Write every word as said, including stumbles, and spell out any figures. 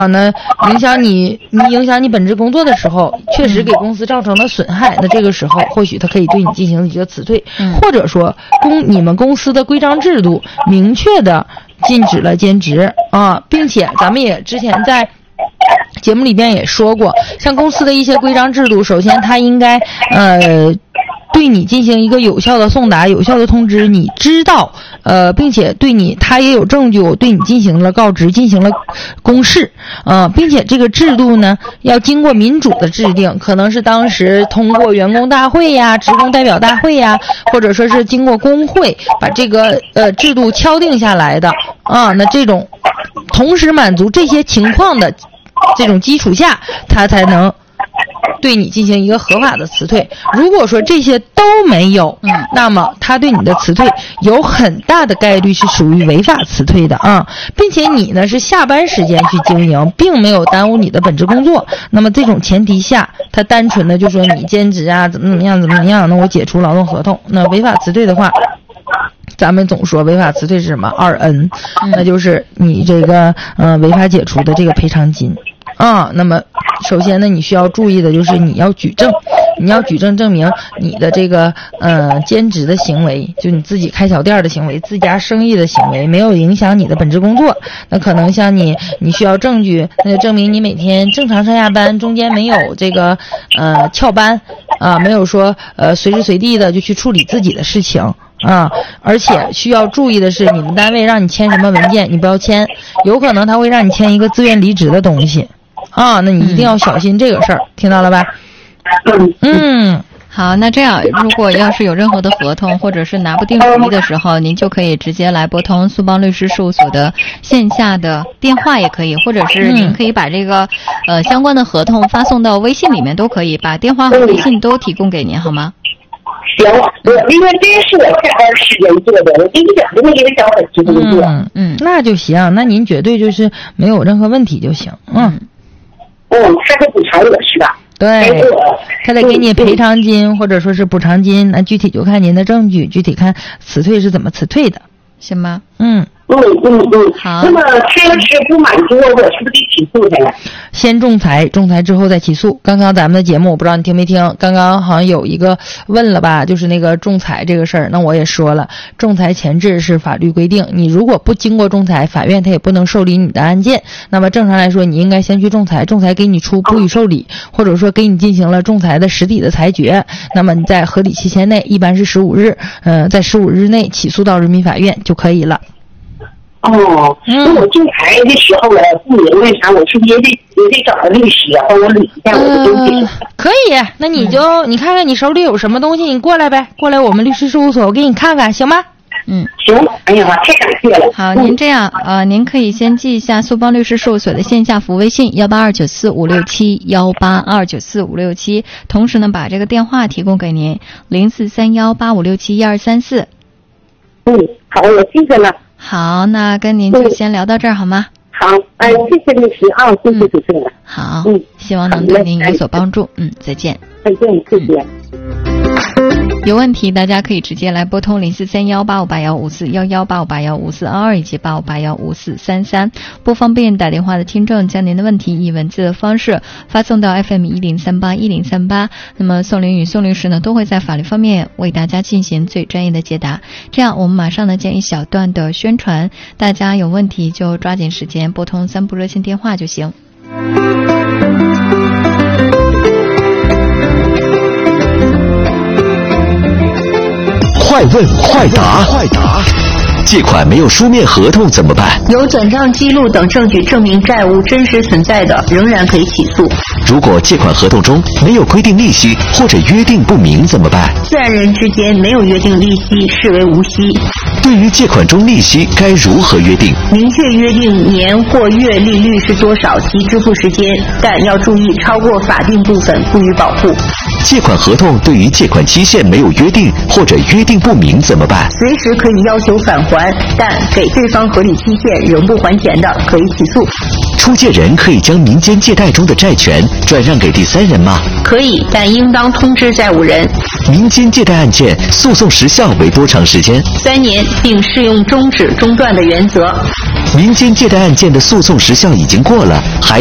啊，那影响你，你影响你本职工作的时候，确实给公司造成了损害，那这个时候或许他可以对你进行一个辞退， 嗯、 或者说公你们公司的规章制度明确的禁止了兼职啊，并且咱们也之前在节目里边也说过，像公司的一些规章制度，首先它应该呃。对你进行一个有效的送达、有效的通知，你知道，呃，并且对你，他也有证据，我对你进行了告知，进行了公示，呃，并且这个制度呢，要经过民主的制定，可能是当时通过员工大会呀、职工代表大会呀，或者说是经过工会把这个呃制度敲定下来的啊。那这种同时满足这些情况的这种基础下，他才能对你进行一个合法的辞退。如果说这些都没有，嗯，那么他对你的辞退有很大的概率是属于违法辞退的啊，并且你呢是下班时间去经营，并没有耽误你的本职工作。那么这种前提下，他单纯的就说你兼职啊，怎么怎么样怎么怎么样，那我解除劳动合同。那违法辞退的话，咱们总说违法辞退是什么？二 N， 那就是你这个呃违法解除的这个赔偿金。啊，那么首先呢，你需要注意的就是你要举证，你要举证证明你的这个呃兼职的行为，就你自己开小店的行为、自家生意的行为没有影响你的本职工作。那可能像你，你需要证据，那就证明你每天正常上下班，中间没有这个呃翘班啊，没有说呃随时随地的就去处理自己的事情。啊，而且需要注意的是，你们单位让你签什么文件，你不要签，有可能他会让你签一个自愿离职的东西，啊，那你一定要小心这个事儿，嗯、听到了吧？嗯， 好，那这样，如果要是有任何的合同或者是拿不定主意的时候，您就可以直接来拨通苏邦律师事务所的线下的电话也可以，或者是您可以把这个呃相关的合同发送到微信里面都可以，把电话和微信都提供给您，好吗？ 行，我因为这是我下班时间做的，我一点都没给小本职工作。 嗯嗯，那就行，那您绝对就是没有任何问题就行。嗯嗯，他得补偿我是吧？ 对，他得给你赔偿金、嗯、或者说是补偿金，那具体就看您的证据，具体看辞退是怎么辞退的， 行吗？ 嗯。 嗯嗯嗯， 好。 那么他要是不满足我，我是不是得起诉他呀？ 先仲裁，仲裁之后再起诉。刚刚咱们的节目，我不知道你听没听？刚刚好像有一个问了吧，就是那个仲裁这个事儿。那我也说了，仲裁前置是法律规定，你如果不经过仲裁，法院他也不能受理你的案件。那么正常来说，你应该先去仲裁，仲裁给你出不予受理，或者说给你进行了仲裁的实体的裁决。那么你在合理期限内，一般是十五日，呃，在十五日内起诉到人民法院就可以了。 哦，那我仲裁的时候呢，不明白啥，我是不是也得也得找个律师帮我理一下我的东西？ 呃，可以，那你就、嗯、你看看你手里有什么东西，你过来呗，过来我们律师事务所，我给你看看，行吗？ 嗯， 行。哎呀，太感谢了。 好，您这样呃，您可以先记一下苏邦律师事务所的线下服务微信幺八二九四五六七幺八二九四五六七，同时呢，把这个电话提供给您零四三幺八五六七一二三四。 嗯，好，我记着了。 好，那跟您就先聊到这儿、嗯、好吗？ 好，哎，谢谢律师啊，谢谢主持人。 好，嗯，希望能对您有所帮助。嗯，再见。 再见，谢谢。 嗯，有问题大家可以直接来拨通零四三幺八五八幺五四幺幺八五八幺五四二二以及八五八幺五四三三。不方便打电话的听众，将您的问题以文字的方式发送到 F M 一零三八一零三八。那么宋林与宋律师呢，都会在法律方面为大家进行最专业的解答。这样，我们马上呢建一小段的宣传，大家有问题就抓紧时间拨通三部热线电话就行。 快问快答，快答！借款没有书面合同怎么办？ 有转账记录等证据证明债务真实存在的，仍然可以起诉。 如果借款合同中没有规定利息或者约定不明怎么办？ 自然人之间没有约定利息，视为无息。 对于借款中利息该如何约定？ 明确约定年或月利率是多少及支付时间，但要注意超过法定部分不予保护。 借款合同对于借款期限没有约定或者约定不明怎么办？ 随时可以要求返还还，但给对方合理期限仍不还钱的，可以起诉。 出借人可以将民间借贷中的债权转让给第三人吗？ 可以，但应当通知债务人。 民间借贷案件诉讼时效为多长时间？ 三年，并适用终止中断的原则。 民间借贷案件的诉讼时效已经过了，还